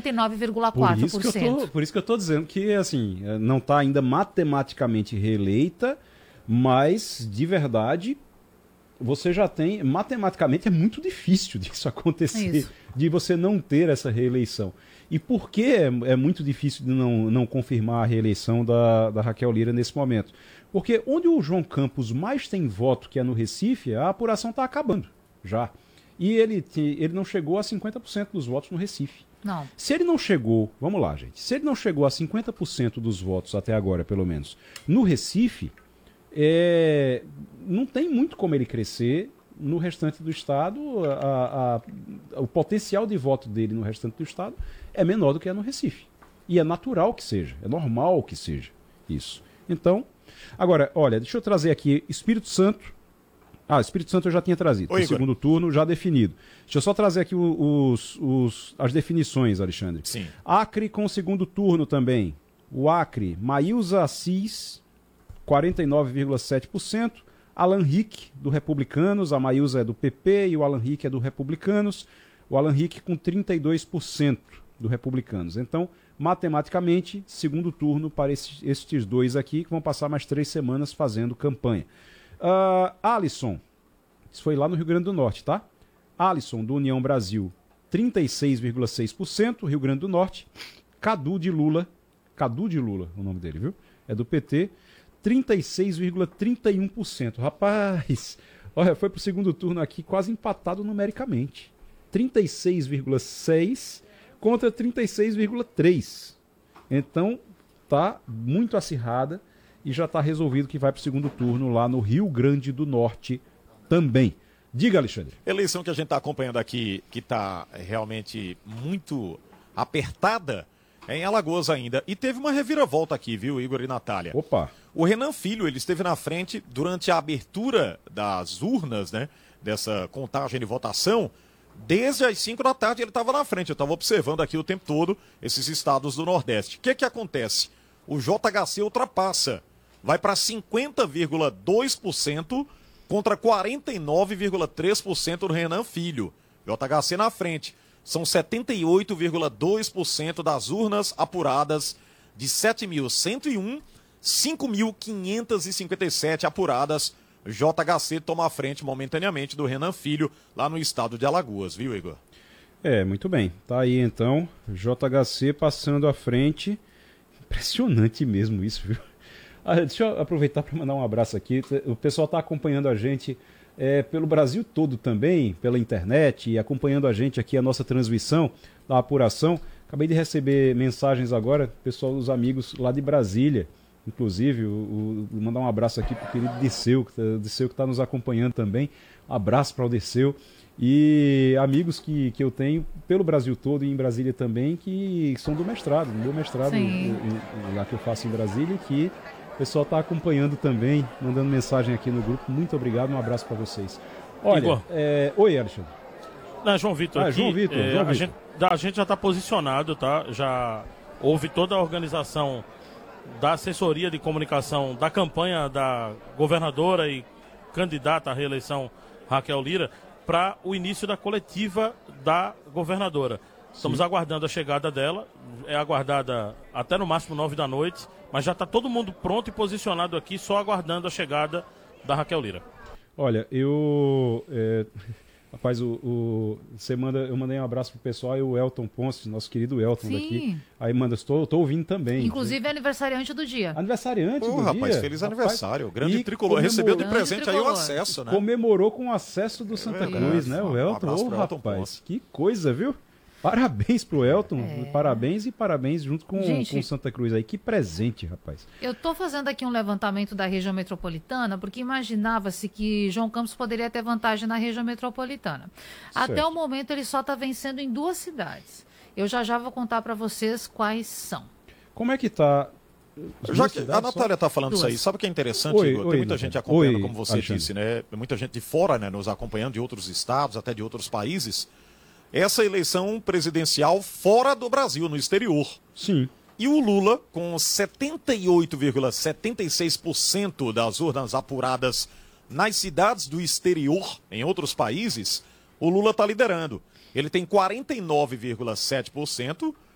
49,4%. Por isso que eu estou dizendo que, assim, não está ainda matematicamente reeleita, mas, de verdade, você já tem... Matematicamente é muito difícil disso acontecer, de você não ter essa reeleição. E por que é muito difícil de não confirmar a reeleição da Raquel Lira nesse momento? Porque onde o João Campos mais tem voto, que é no Recife, a apuração está acabando já. E ele não chegou a 50% dos votos no Recife. Não. Se ele não chegou, vamos lá, gente, se ele não chegou a 50% dos votos até agora, pelo menos, no Recife, não tem muito como ele crescer no restante do estado. O potencial de voto dele no restante do estado é menor do que é no Recife. E é natural que seja, é normal que seja isso. Então, agora, olha, deixa eu trazer aqui Espírito Santo. Espírito Santo eu já tinha trazido, o segundo turno já definido. Deixa eu só trazer aqui as definições, Alexandre. Sim. Acre com segundo turno também. O Acre, Maílza Assis, 49,7%. Alan Rick, do Republicanos, a Maílza é do PP e o Alan Rick é do Republicanos. O Alan Rick com 32% do Republicanos. Então, matematicamente, segundo turno para estes dois aqui, que vão passar mais 3 semanas fazendo campanha. Alisson, isso foi lá no Rio Grande do Norte, tá? Alisson, do União Brasil, 36,6%, Rio Grande do Norte. Cadu de Lula, o nome dele, viu? É do PT, 36,31%. Rapaz, olha, foi pro segundo turno aqui quase empatado numericamente. 36,6% contra 36,3%. Então, tá muito acirrada. E já está resolvido que vai para o segundo turno lá no Rio Grande do Norte também. Diga, Alexandre. Eleição que a gente está acompanhando aqui, que está realmente muito apertada, é em Alagoas ainda. E teve uma reviravolta aqui, viu, Igor e Natália? Opa! O Renan Filho, ele esteve na frente durante a abertura das urnas, né? Dessa contagem de votação. Desde as 5 da tarde ele estava na frente. Eu estava observando aqui o tempo todo esses estados do Nordeste. O que acontece? O JHC ultrapassa. Vai para 50,2% contra 49,3% do Renan Filho. JHC na frente. São 78,2% das urnas apuradas de 7.101, 5.557 apuradas. JHC toma a frente momentaneamente do Renan Filho lá no estado de Alagoas, viu, Igor? Muito bem. Tá aí então, JHC passando à frente. Impressionante mesmo isso, viu? Deixa eu aproveitar para mandar um abraço aqui. O pessoal está acompanhando a gente pelo Brasil todo também, pela internet, e acompanhando a gente aqui, a nossa transmissão da apuração. Acabei de receber mensagens agora, pessoal, os amigos lá de Brasília, inclusive, mandar um abraço aqui para o querido Disseu que está nos acompanhando também. Um abraço para o Disseu. E amigos que eu tenho pelo Brasil todo e em Brasília também, que são do mestrado, lá que eu faço em Brasília, que o pessoal está acompanhando também, mandando mensagem aqui no grupo. Muito obrigado, um abraço para vocês. Olha, oi, Alexandre. Não, João Vitor, aqui, João Vitor. A gente já está posicionado, tá? Já houve toda a organização da assessoria de comunicação da campanha da governadora e candidata à reeleição Raquel Lira para o início da coletiva da governadora. Estamos aguardando a chegada dela, é aguardada até no máximo 9 da noite, mas já está todo mundo pronto e posicionado aqui, só aguardando a chegada da Raquel Lira. Olha, rapaz, eu mandei um abraço pro pessoal e o Elton Ponce, nosso querido Elton daqui. Aí manda, estou ouvindo também. Inclusive é aniversariante do dia. Aniversariante do rapaz, dia. Feliz aniversário. Grande tricolor. Recebeu de presente aí o acesso, né? Comemorou com o acesso do Santa Cruz, né? O Elton. Rapaz, que coisa, viu? Parabéns pro Elton, parabéns junto com o Santa Cruz aí. Que presente, rapaz. Eu tô fazendo aqui um levantamento da região metropolitana, porque imaginava-se que João Campos poderia ter vantagem na região metropolitana. Certo. Até o momento ele só está vencendo em 2 cidades. Eu já vou contar para vocês quais são. Como é que tá... Já que a Natália está falando isso aí, sabe o que é interessante, Igor? Tem muita gente acompanhando, como você disse, né? Muita gente de fora, né, nos acompanhando, de outros estados, até de outros países. Essa eleição presidencial fora do Brasil, no exterior. Sim. E o Lula, com 78,76% das urnas apuradas nas cidades do exterior, em outros países, o Lula está liderando. Ele tem 49,7%